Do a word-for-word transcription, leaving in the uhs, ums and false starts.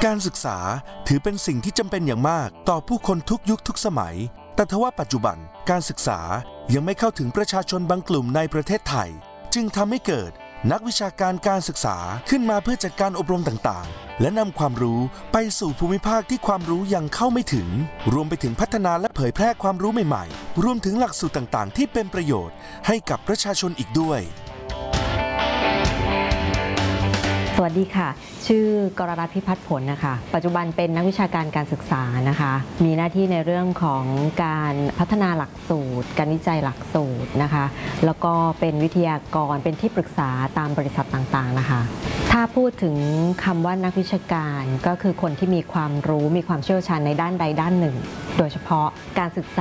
การศึกษาถือเป็นสิ่งที่จำเป็นอย่างมากต่อผู้คนทุกยุคทุกสมัยแต่ทว่าปัจจุบันการศึกษายังไม่เข้าถึงประชาชนบางกลุ่มในประเทศไทยจึงทำให้เกิดนักวิชาการการศึกษาขึ้นมาเพื่อจัดการอบรมต่างๆและนำความรู้ไปสู่ภูมิภาคที่ความรู้ยังเข้าไม่ถึงรวมไปถึงพัฒนาและเผยแพร่ความรู้ใหม่ๆรวมถึงหลักสูตรต่างๆที่เป็นประโยชน์ให้กับประชาชนอีกด้วยสวัสดีค่ะชื่อกรรัตน์พิพัฒน์ผลนะคะปัจจุบันเป็นนักวิชาการการศึกษานะคะมีหน้าที่ในเรื่องของการพัฒนาหลักสูตรการวิจัยหลักสูตรนะคะแล้วก็เป็นวิทยากรเป็นที่ปรึกษาตามบริษัทต่างๆนะคะถ้าพูดถึงคำว่านักวิชาการก็คือคนที่มีความรู้มีความเชี่ยวชาญในด้านใดด้านหนึ่งโดยเฉพาะการศึกษ